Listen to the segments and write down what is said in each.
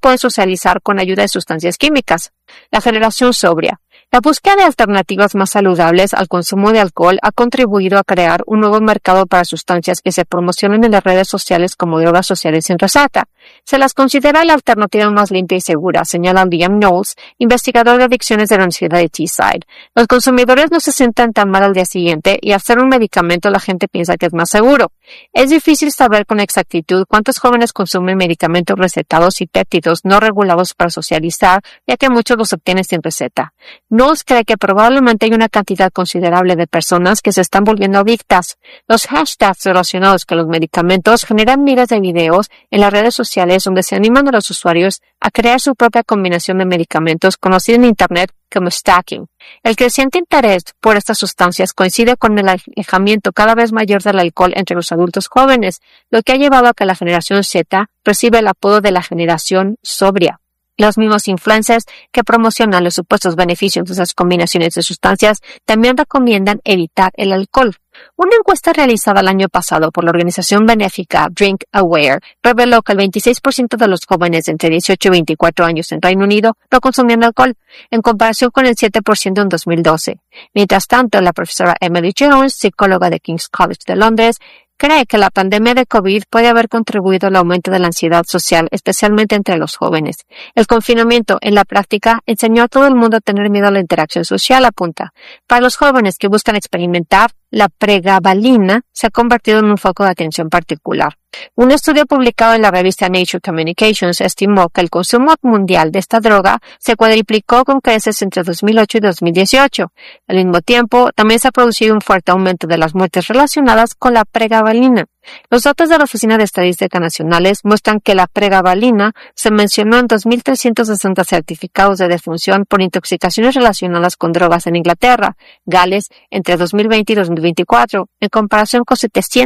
pueden socializar con ayuda de sustancias químicas. La generación sobria. La búsqueda de alternativas más saludables al consumo de alcohol ha contribuido a crear un nuevo mercado para sustancias que se promocionan en las redes sociales como drogas sociales sin receta. Se las considera la alternativa más limpia y segura, señala Liam Knowles, investigador de adicciones de la Universidad de Teesside. Los consumidores no se sientan tan mal al día siguiente y al ser un medicamento la gente piensa que es más seguro. Es difícil saber con exactitud cuántos jóvenes consumen medicamentos recetados y péptidos no regulados para socializar, ya que muchos los obtienen sin receta. Knowles cree que probablemente hay una cantidad considerable de personas que se están volviendo adictas. Los hashtags relacionados con los medicamentos generan miles de videos en las redes sociales donde se animan a los usuarios a crear su propia combinación de medicamentos conocida en Internet como stacking. El creciente interés por estas sustancias coincide con el alejamiento cada vez mayor del alcohol entre los adultos jóvenes, lo que ha llevado a que la generación Z reciba el apodo de la generación sobria. Los mismos influencers que promocionan los supuestos beneficios de esas combinaciones de sustancias también recomiendan evitar el alcohol. Una encuesta realizada el año pasado por la organización benéfica Drink Aware reveló que el 26% de los jóvenes entre 18 y 24 años en Reino Unido no consumían alcohol, en comparación con el 7% en 2012. Mientras tanto, la profesora Emily Jones, psicóloga de King's College de Londres, cree que la pandemia de COVID puede haber contribuido al aumento de la ansiedad social, especialmente entre los jóvenes. El confinamiento, en la práctica, enseñó a todo el mundo a tener miedo a la interacción social, apunta. Para los jóvenes que buscan experimentar, la pregabalina se ha convertido en un foco de atención particular. Un estudio publicado en la revista Nature Communications estimó que el consumo mundial de esta droga se cuadriplicó con creces entre 2008 y 2018. Al mismo tiempo, también se ha producido un fuerte aumento de las muertes relacionadas con la pregabalina. Los datos de la Oficina de Estadística Nacionales muestran que la pregabalina se mencionó en 2.360 certificados de defunción por intoxicaciones relacionadas con drogas en Inglaterra, Gales, entre 2020 y 2024, en comparación con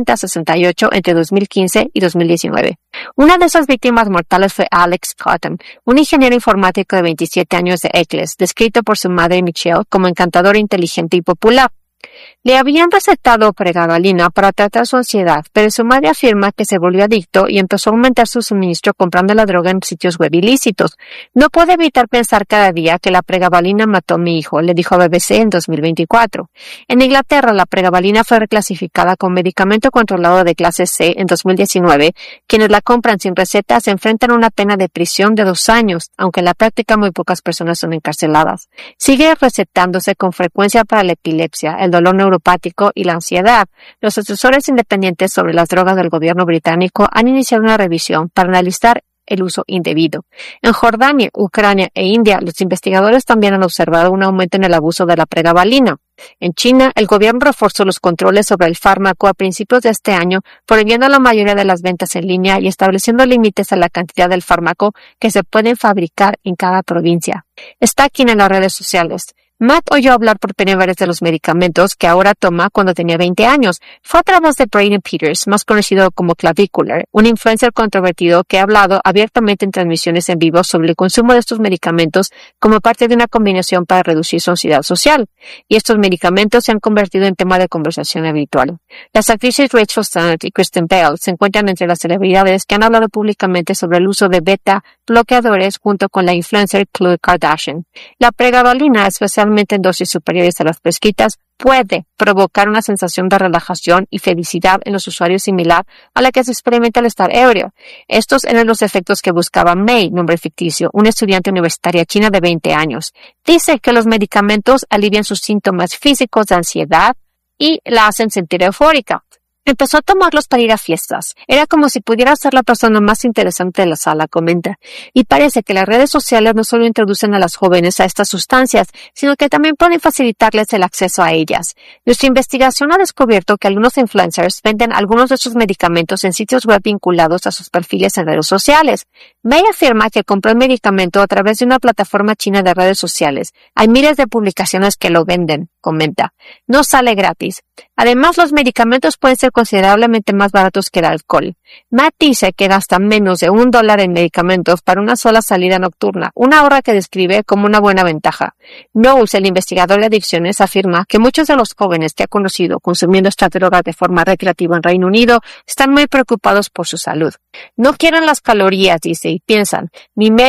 768 entre 2015 y 2019. Una de esas víctimas mortales fue Alex Cotton, un ingeniero informático de 27 años de Eccles, descrito por su madre Michelle como encantador, inteligente y popular. Le habían recetado pregabalina para tratar su ansiedad, pero su madre afirma que se volvió adicto y empezó a aumentar su suministro comprando la droga en sitios web ilícitos. No puedo evitar pensar cada día que la pregabalina mató a mi hijo, le dijo a BBC en 2024. En Inglaterra, la pregabalina fue reclasificada como medicamento controlado de clase C en 2019. Quienes la compran sin receta se enfrentan a una pena de prisión de 2 años, aunque en la práctica muy pocas personas son encarceladas. Sigue recetándose con frecuencia para la epilepsia, el dolor neuropático y la ansiedad. Los asesores independientes sobre las drogas del gobierno británico han iniciado una revisión para analizar el uso indebido. En Jordania, Ucrania e India, los investigadores también han observado un aumento en el abuso de la pregabalina. En China, el gobierno reforzó los controles sobre el fármaco a principios de este año, prohibiendo la mayoría de las ventas en línea y estableciendo límites a la cantidad del fármaco que se pueden fabricar en cada provincia. Stacking en las redes sociales. Matt oyó hablar por primera vez de los medicamentos que ahora toma cuando tenía 20 años. Fue a través de Braden Peters, más conocido como Clavicular, un influencer controvertido que ha hablado abiertamente en transmisiones en vivo sobre el consumo de estos medicamentos como parte de una combinación para reducir su ansiedad social. Y estos medicamentos se han convertido en tema de conversación habitual. Las actrices Rachel Sennett y Kristen Bell se encuentran entre las celebridades que han hablado públicamente sobre el uso de beta bloqueadores junto con la influencer Khloe Kardashian. La pregabalina, especialmente en dosis superiores a las prescritas, puede provocar una sensación de relajación y felicidad en los usuarios similar a la que se experimenta al estar ebrio. Estos eran los efectos que buscaba Mei, nombre ficticio, una estudiante universitaria china de 20 años. Dice que los medicamentos alivian sus síntomas físicos de ansiedad y la hacen sentir eufórica. Empezó a tomarlos para ir a fiestas. Era como si pudiera ser la persona más interesante de la sala, comenta. Y parece que las redes sociales no solo introducen a las jóvenes a estas sustancias, sino que también pueden facilitarles el acceso a ellas. Nuestra investigación ha descubierto que algunos influencers venden algunos de sus medicamentos en sitios web vinculados a sus perfiles en redes sociales. May afirma que compró el medicamento a través de una plataforma china de redes sociales. Hay miles de publicaciones que lo venden, comenta. No sale gratis. Además, los medicamentos pueden ser considerablemente más baratos que el alcohol. Matt dice que gasta menos de $1 en medicamentos para una sola salida nocturna, una ahorro que describe como una buena ventaja. Knowles, el investigador de adicciones, afirma que muchos de los jóvenes que ha conocido consumiendo esta droga de forma recreativa en Reino Unido están muy preocupados por su salud. No quieren las calorías, dice, y piensan, mi